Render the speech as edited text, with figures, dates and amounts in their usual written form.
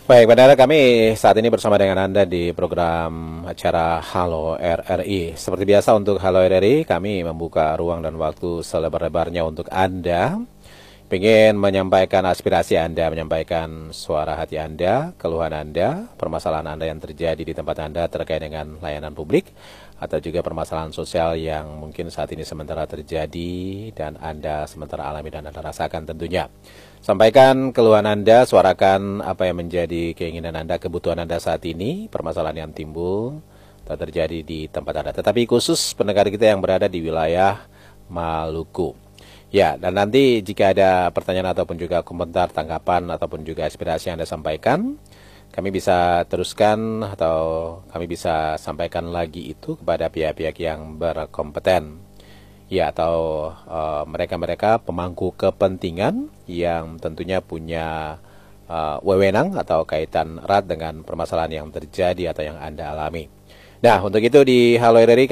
Baik, pendengar kami saat ini bersama dengan Anda di program acara Halo RRI. Seperti biasa untuk Halo RRI, kami membuka ruang dan waktu selebar-lebarnya untuk Anda. Ingin menyampaikan aspirasi Anda, menyampaikan suara hati Anda, keluhan Anda, permasalahan Anda yang terjadi di tempat Anda terkait dengan layanan publik, atau juga permasalahan sosial yang mungkin saat ini sementara terjadi dan Anda sementara alami dan Anda rasakan tentunya. Sampaikan keluhan Anda, suarakan apa yang menjadi keinginan Anda, kebutuhan Anda saat ini, permasalahan yang timbul terjadi di tempat Anda. Tetapi khusus pendengar kita yang berada di wilayah Maluku. Ya, dan nanti jika ada pertanyaan ataupun juga komentar, tanggapan, ataupun juga aspirasi yang Anda sampaikan, kami bisa teruskan atau kami bisa sampaikan lagi itu kepada pihak-pihak yang berkompeten. Ya, atau mereka-mereka pemangku kepentingan yang tentunya punya wewenang atau kaitan erat dengan permasalahan yang terjadi atau yang Anda alami. Nah, untuk itu di Halo RRI